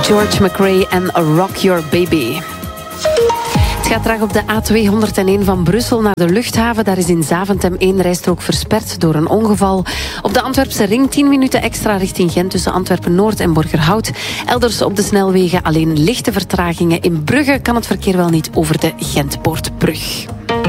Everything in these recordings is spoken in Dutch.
George McRae en Rock Your Baby. Het gaat traag op de A201 van Brussel naar de luchthaven. Daar is in Zaventem 1 rijstrook versperd door een ongeval. Op de Antwerpse ring 10 minuten extra richting Gent tussen Antwerpen-Noord en Borgerhout. Elders op de snelwegen alleen lichte vertragingen. In Brugge kan het verkeer wel niet over de Gentpoortbrug.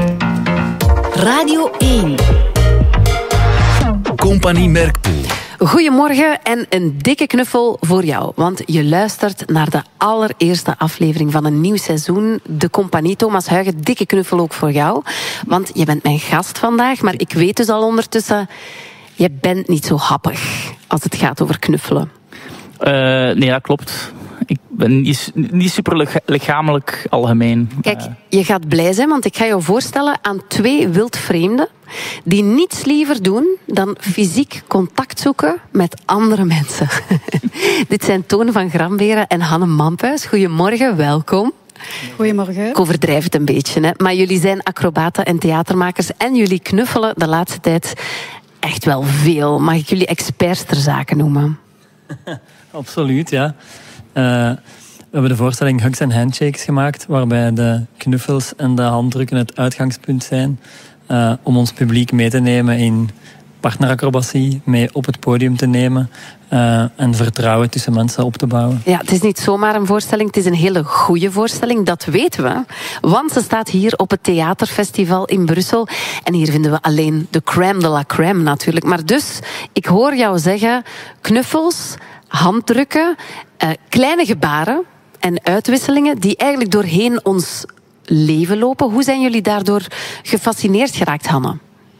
Radio 1. Compagnie Merkpoel. Goedemorgen en een dikke knuffel voor jou. Want je luistert naar de allereerste aflevering van een nieuw seizoen. De Compagnie. Thomas Huygen, dikke knuffel ook voor jou. Want je bent mijn gast vandaag. Maar ik weet dus al ondertussen, je bent niet zo happig als het gaat over knuffelen. Nee, dat klopt. Ik ben niet super lichamelijk algemeen. Kijk, je gaat blij zijn, want ik ga jou voorstellen aan 2 wildvreemden die niets liever doen dan fysiek contact zoeken met andere mensen. Dit zijn Toon van Gramberen en Hanne Mampuis. Goedemorgen, welkom. Goedemorgen. Ik overdrijf het een beetje, hè. Maar jullie zijn acrobaten en theatermakers en jullie knuffelen de laatste tijd echt wel veel. Mag ik jullie experts ter zake noemen? Absoluut, ja. We hebben de voorstelling Hugs and Handshakes gemaakt, waarbij de knuffels en de handdrukken het uitgangspunt zijn om ons publiek mee te nemen in partneracrobatie, mee op het podium te nemen en vertrouwen tussen mensen op te bouwen. Ja, het is niet zomaar een voorstelling, het is een hele goede voorstelling, dat weten we. Want ze staat hier op het Theaterfestival in Brussel. En hier vinden we alleen de crème de la crème natuurlijk. Maar dus, ik hoor jou zeggen, knuffels, handdrukken, kleine gebaren en uitwisselingen die eigenlijk doorheen ons leven lopen. Hoe zijn jullie daardoor gefascineerd geraakt, Hanne?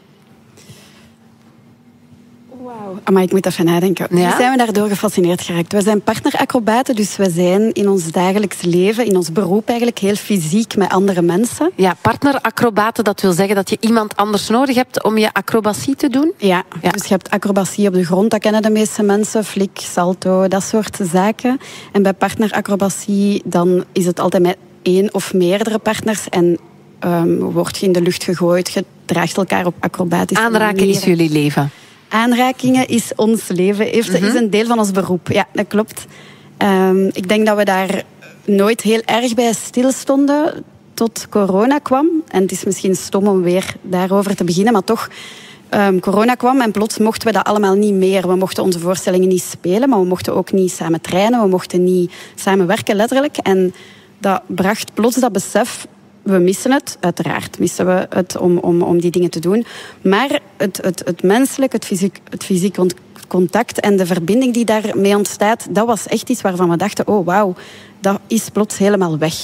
Maar ik moet even nadenken. Ja? Hoe zijn we daardoor gefascineerd geraakt? We zijn partneracrobaten, dus we zijn in ons dagelijks leven, in ons beroep eigenlijk, heel fysiek met andere mensen. Ja, partneracrobaten, dat wil zeggen dat je iemand anders nodig hebt om je acrobatie te doen? Ja, dus je hebt acrobatie op de grond, dat kennen de meeste mensen, flik, salto, dat soort zaken. En bij partneracrobatie dan is het altijd met 1 of meerdere partners en word je in de lucht gegooid, je draagt elkaar op acrobatische Aanraken manieren. is jullie leven? Aanrakingen is ons leven, is een deel van ons beroep. Ja, dat klopt. Ik denk dat we daar nooit heel erg bij stilstonden tot corona kwam. En het is misschien stom om weer daarover te beginnen, maar toch, corona kwam en plots mochten we dat allemaal niet meer. We mochten onze voorstellingen niet spelen, maar we mochten ook niet samen trainen. We mochten niet samen werken, letterlijk. En dat bracht plots dat besef. We missen het, uiteraard missen we het om die dingen te doen. Maar het menselijk, het fysiek contact en de verbinding die daarmee ontstaat, dat was echt iets waarvan we dachten, oh wauw, dat is plots helemaal weg.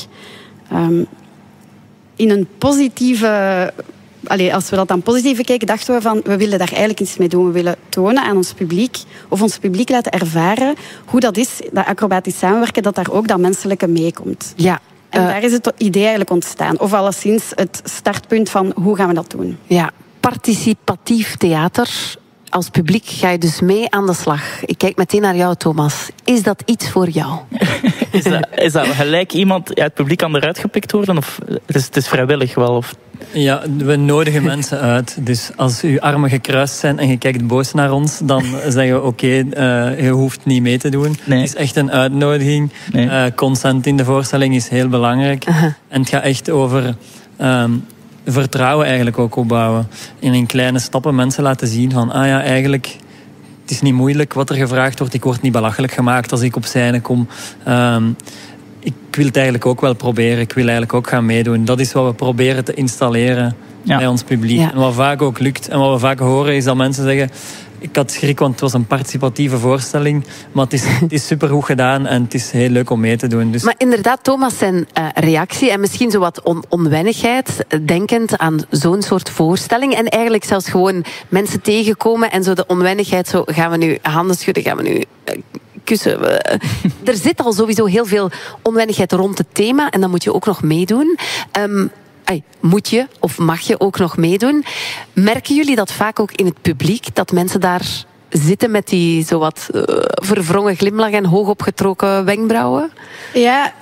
In een positieve... als we dat dan positief bekeken, dachten we van, we willen daar eigenlijk iets mee doen. We willen tonen aan ons publiek, of ons publiek laten ervaren hoe dat is, dat acrobatisch samenwerken, dat daar ook dat menselijke meekomt. Ja. En daar is het idee eigenlijk ontstaan. Of alleszins het startpunt van hoe gaan we dat doen. Ja, participatief theater. Als publiek ga je dus mee aan de slag. Ik kijk meteen naar jou, Thomas. Is dat iets voor jou? Is dat gelijk iemand uit het publiek kan eruit gepikt worden? Of het is vrijwillig wel? Of? Ja, we nodigen mensen uit. Dus als uw armen gekruist zijn en je kijkt boos naar ons, dan zeggen we oké, je hoeft niet mee te doen. Nee. Het is echt een uitnodiging. Nee. Consent in de voorstelling is heel belangrijk. En het gaat echt over vertrouwen eigenlijk ook opbouwen. In kleine stappen mensen laten zien van, eigenlijk, het is niet moeilijk wat er gevraagd wordt. Ik word niet belachelijk gemaakt als ik op scène kom. Ik wil het eigenlijk ook wel proberen. Ik wil eigenlijk ook gaan meedoen. Dat is wat we proberen te installeren bij ons publiek. Ja. En wat vaak ook lukt. En wat we vaak horen is dat mensen zeggen, ik had schrik, want het was een participatieve voorstelling. Maar het is supergoed gedaan en het is heel leuk om mee te doen. Dus... Maar inderdaad, Thomas, zijn reactie en misschien zo wat onwennigheid, denkend aan zo'n soort voorstelling. En eigenlijk zelfs gewoon mensen tegenkomen en zo de onwennigheid, zo gaan we nu handen schudden, gaan we nu... kussen. Er zit al sowieso heel veel onwennigheid rond het thema en dan moet je ook nog meedoen. Moet je of mag je ook nog meedoen? Merken jullie dat vaak ook in het publiek, dat mensen daar zitten met die zowat verwrongen glimlach en hoogopgetrokken wenkbrauwen? Ja,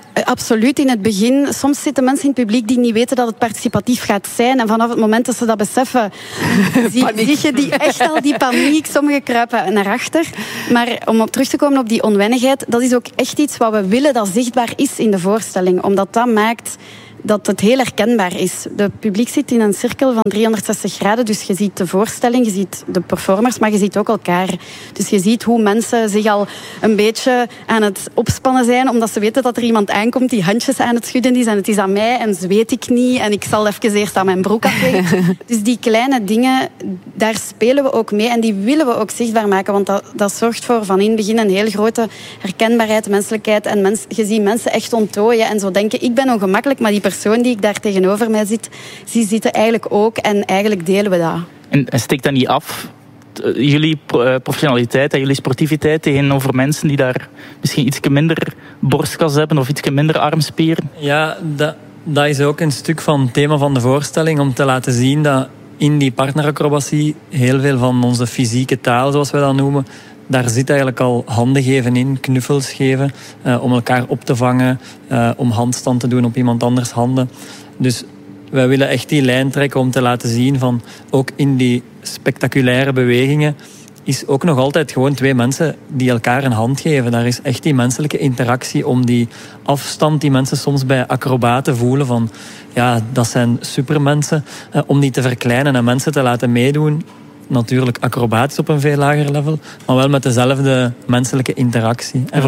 absoluut. In het begin, soms zitten mensen in het publiek die niet weten dat het participatief gaat zijn. En vanaf het moment dat ze dat beseffen, zie je echt al die paniek. Sommigen kruipen naar achter. Maar om op terug te komen op die onwennigheid, dat is ook echt iets wat we willen dat zichtbaar is in de voorstelling. Omdat dat maakt dat het heel herkenbaar is. Het publiek zit in een cirkel van 360 graden, dus je ziet de voorstelling, je ziet de performers, maar je ziet ook elkaar. Dus je ziet hoe mensen zich al een beetje aan het opspannen zijn, omdat ze weten dat er iemand aankomt die handjes aan het schudden is en het is aan mij en zweet ik niet en ik zal even eerst aan mijn broek afleggen. Dus die kleine dingen, daar spelen we ook mee en die willen we ook zichtbaar maken, want dat zorgt voor van in het begin een heel grote herkenbaarheid, menselijkheid en je ziet mensen echt onttooien en zo denken, ik ben ongemakkelijk, maar die persoon die ik daar tegenover mij zit, die zitten eigenlijk ook en eigenlijk delen we dat. En steekt dat niet af, jullie professionaliteit en jullie sportiviteit tegenover mensen die daar misschien iets minder borstkas hebben of iets minder armspieren? Ja, dat is ook een stuk van het thema van de voorstelling, om te laten zien dat in die partneracrobatie heel veel van onze fysieke taal, zoals we dat noemen, daar zit eigenlijk al handen geven in, knuffels geven, om elkaar op te vangen, om handstand te doen op iemand anders handen. Dus wij willen echt die lijn trekken om te laten zien van, ook in die spectaculaire bewegingen is ook nog altijd gewoon twee mensen die elkaar een hand geven. Daar is echt die menselijke interactie om die afstand die mensen soms bij acrobaten voelen van, ja, dat zijn supermensen, om die te verkleinen en mensen te laten meedoen. Natuurlijk acrobatisch op een veel lager level, maar wel met dezelfde menselijke interactie. En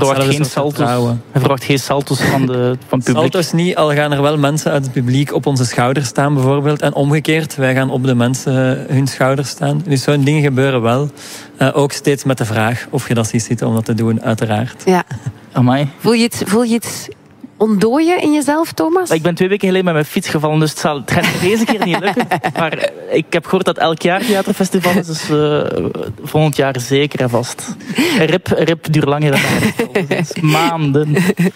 verwacht geen salto's van het publiek? Salto's niet, al gaan er wel mensen uit het publiek op onze schouders staan bijvoorbeeld. En omgekeerd, wij gaan op de mensen hun schouders staan. Dus zo'n dingen gebeuren wel. Ook steeds met de vraag of je dat ziet zitten om dat te doen, uiteraard. Ja. Amai. Voel je het ontdooien in jezelf, Thomas? Ik ben 2 weken geleden met mijn fiets gevallen, dus het gaat deze keer niet lukken. Maar ik heb gehoord dat elk jaar theaterfestival is, dus volgend jaar zeker en vast. Rip duurt langer dan maanden.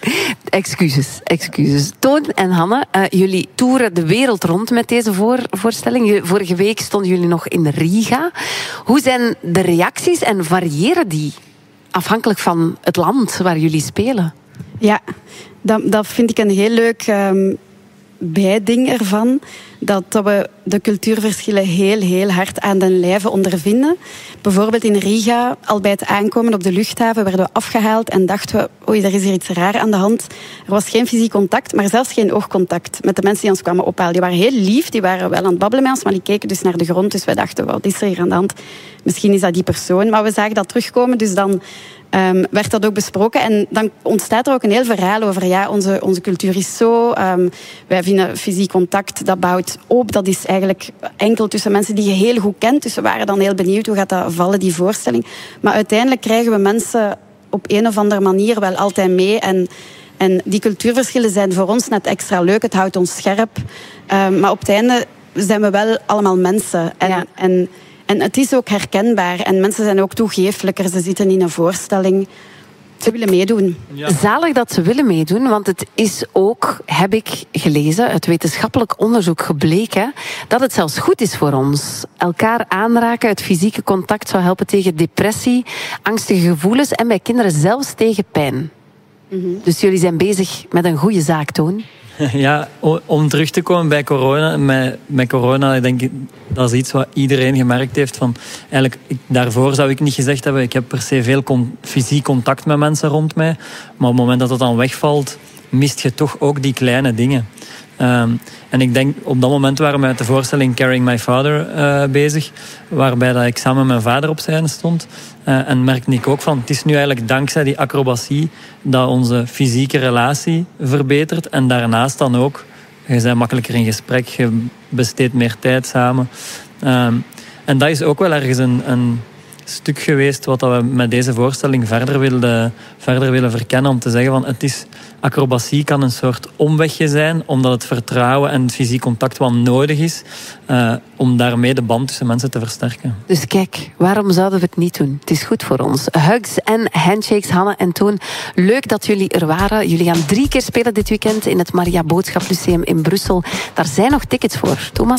Excuses. Toon en Hanne, jullie toeren de wereld rond met deze voorstelling. Vorige week stonden jullie nog in Riga. Hoe zijn de reacties en variëren die afhankelijk van het land waar jullie spelen? Ja, dat vind ik een heel leuk bijding ervan. Dat we de cultuurverschillen heel, heel hard aan den lijve ondervinden. Bijvoorbeeld in Riga, al bij het aankomen op de luchthaven, werden we afgehaald en dachten we, oei, er is hier iets raar aan de hand. Er was geen fysiek contact, maar zelfs geen oogcontact met de mensen die ons kwamen ophalen. Die waren heel lief, die waren wel aan het babbelen met ons, maar die keken dus naar de grond. Dus wij dachten, wat is er hier aan de hand? Misschien is dat die persoon. Maar we zagen dat terugkomen, dus dan werd dat ook besproken. En dan ontstaat er ook een heel verhaal over, ja, onze cultuur is zo. Wij vinden fysiek contact, dat bouwt op. Dat is eigenlijk enkel tussen mensen die je heel goed kent. Dus we waren dan heel benieuwd, hoe gaat dat vallen, die voorstelling. Maar uiteindelijk krijgen we mensen op een of andere manier wel altijd mee. En die cultuurverschillen zijn voor ons net extra leuk. Het houdt ons scherp. Maar op het einde zijn we wel allemaal mensen. En het is ook herkenbaar. En mensen zijn ook toegeeflijker. Ze zitten in een voorstelling. Ze willen meedoen. Ja. Zalig dat ze willen meedoen, want het is ook, heb ik gelezen, uit wetenschappelijk onderzoek gebleken, dat het zelfs goed is voor ons. Elkaar aanraken, het fysieke contact zou helpen tegen depressie, angstige gevoelens en bij kinderen zelfs tegen pijn. Mm-hmm. Dus jullie zijn bezig met een goede zaak, Toon. Ja, om terug te komen bij corona. Met corona, ik denk dat is iets wat iedereen gemerkt heeft. Van, eigenlijk, daarvoor zou ik niet gezegd hebben, ik heb per se veel fysiek contact met mensen rond mij. Maar op het moment dat het dan wegvalt, mist je toch ook die kleine dingen. En ik denk, op dat moment waren we met de voorstelling Carrying My Father bezig. Waarbij dat ik samen met mijn vader op scène stond. En merkte ik ook van, het is nu eigenlijk dankzij die acrobatie dat onze fysieke relatie verbetert. En daarnaast dan ook, je bent makkelijker in gesprek, je besteedt meer tijd samen. En dat is ook wel ergens een stuk geweest wat we met deze voorstelling verder willen verkennen. Om te zeggen van, acrobatie kan een soort omwegje zijn, omdat het vertrouwen en het fysiek contact wat nodig is, om daarmee de band tussen mensen te versterken. Dus kijk, waarom zouden we het niet doen? Het is goed voor ons. Hugs en handshakes, Hanne en Toon. Leuk dat jullie er waren. Jullie gaan 3 keer spelen dit weekend in het Maria Boodschap Lyceum in Brussel. Daar zijn nog tickets voor. Thomas?